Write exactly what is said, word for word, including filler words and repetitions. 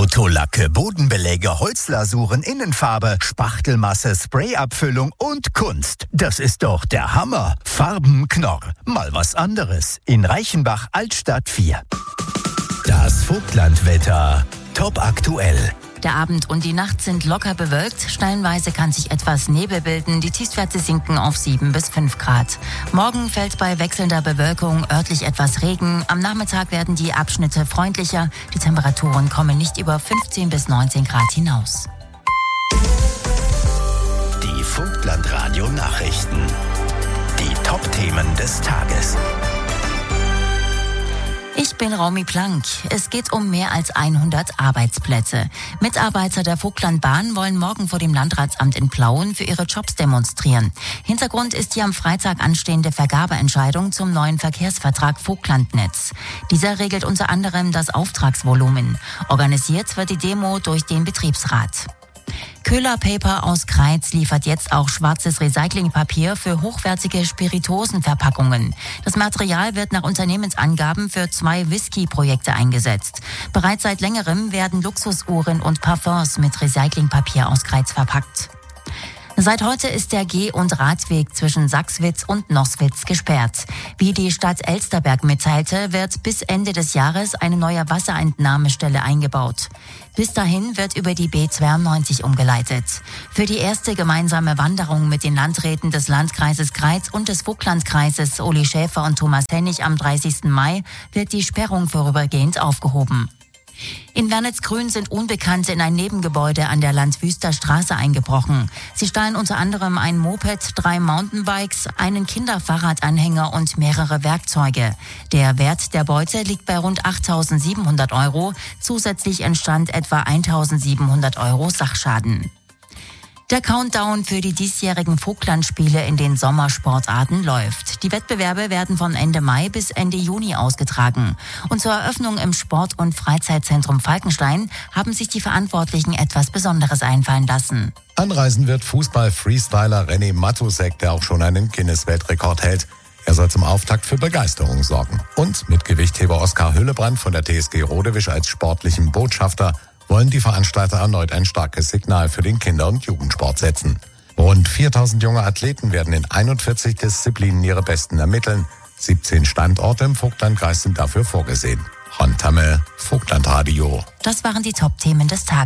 Autolacke, Bodenbeläge, Holzlasuren, Innenfarbe, Spachtelmasse, Sprayabfüllung und Kunst. Das ist doch der Hammer. Farbenknorr. Mal was anderes. In Reichenbach, Altstadt vier. Das Vogtlandwetter. Top aktuell. Der Abend und die Nacht sind locker bewölkt. Stellenweise kann sich etwas Nebel bilden. Die Tiefstwerte sinken auf sieben bis fünf Grad. Morgen fällt bei wechselnder Bewölkung örtlich etwas Regen. Am Nachmittag werden die Abschnitte freundlicher. Die Temperaturen kommen nicht über fünfzehn bis neunzehn Grad hinaus. Die Vogtlandradio Nachrichten. Die Top-Themen des Tages. Ich bin Romy Plank. Es geht um mehr als hundert Arbeitsplätze. Mitarbeiter der Vogtlandbahn wollen morgen vor dem Landratsamt in Plauen für ihre Jobs demonstrieren. Hintergrund ist die am Freitag anstehende Vergabeentscheidung zum neuen Verkehrsvertrag Vogtlandnetz. Dieser regelt unter anderem das Auftragsvolumen. Organisiert wird die Demo durch den Betriebsrat. Köhler Paper aus Kreiz liefert jetzt auch schwarzes Recyclingpapier für hochwertige Spirituosenverpackungen. Das Material wird nach Unternehmensangaben für zwei Whisky-Projekte eingesetzt. Bereits seit längerem werden Luxusuhren und Parfums mit Recyclingpapier aus Kreiz verpackt. Seit heute ist der Geh- und Radweg zwischen Sachswitz und Noswitz gesperrt. Wie die Stadt Elsterberg mitteilte, wird bis Ende des Jahres eine neue Wasserentnahmestelle eingebaut. Bis dahin wird über die B zweiundneunzig umgeleitet. Für die erste gemeinsame Wanderung mit den Landräten des Landkreises Kreiz und des Vogtlandkreises Uli Schäfer und Thomas Hennig am dreißigsten Mai wird die Sperrung vorübergehend aufgehoben. In Wernitzgrün sind Unbekannte in ein Nebengebäude an der Landwüster Straße eingebrochen. Sie stahlen unter anderem ein Moped, drei Mountainbikes, einen Kinderfahrradanhänger und mehrere Werkzeuge. Der Wert der Beute liegt bei rund achttausendsiebenhundert Euro. Zusätzlich entstand etwa eintausendsiebenhundert Euro Sachschaden. Der Countdown für die diesjährigen Vogtlandspiele in den Sommersportarten läuft. Die Wettbewerbe werden von Ende Mai bis Ende Juni ausgetragen. Und zur Eröffnung im Sport- und Freizeitzentrum Falkenstein haben sich die Verantwortlichen etwas Besonderes einfallen lassen. Anreisen wird Fußball-Freestyler René Matusek, der auch schon einen Guinness-Weltrekord hält. Er soll zum Auftakt für Begeisterung sorgen. Und mit Gewichtheber Oskar Hüllebrand von der T S G Rodewisch als sportlichen Botschafter wollen die Veranstalter erneut ein starkes Signal für den Kinder- und Jugendsport setzen. Rund viertausend junge Athleten werden in einundvierzig Disziplinen ihre Besten ermitteln. siebzehn Standorte im Vogtlandkreis sind dafür vorgesehen. Ron Tamme, Vogtlandradio. Das waren die Top-Themen des Tages.